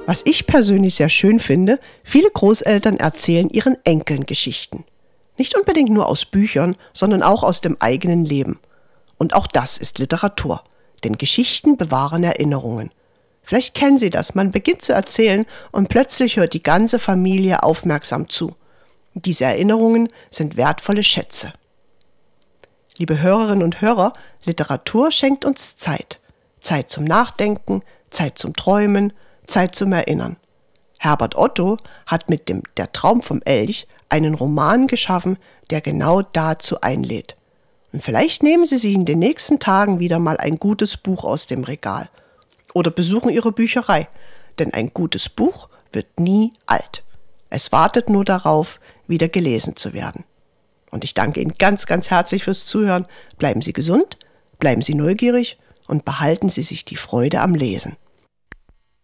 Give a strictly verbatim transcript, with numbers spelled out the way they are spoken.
Was ich persönlich sehr schön finde, viele Großeltern erzählen ihren Enkeln Geschichten. Nicht unbedingt nur aus Büchern, sondern auch aus dem eigenen Leben. Und auch das ist Literatur, denn Geschichten bewahren Erinnerungen. Vielleicht kennen Sie das, man beginnt zu erzählen und plötzlich hört die ganze Familie aufmerksam zu. Diese Erinnerungen sind wertvolle Schätze. Liebe Hörerinnen und Hörer, Literatur schenkt uns Zeit. Zeit zum Nachdenken, Zeit zum Träumen, Zeit zum Erinnern. Herbert Otto hat mit dem Der Traum vom Elch einen Roman geschaffen, der genau dazu einlädt. Und vielleicht nehmen Sie sich in den nächsten Tagen wieder mal ein gutes Buch aus dem Regal. Oder besuchen Ihre Bücherei, denn ein gutes Buch wird nie alt. Es wartet nur darauf, wieder gelesen zu werden. Und ich danke Ihnen ganz, ganz herzlich fürs Zuhören. Bleiben Sie gesund, bleiben Sie neugierig und behalten Sie sich die Freude am Lesen.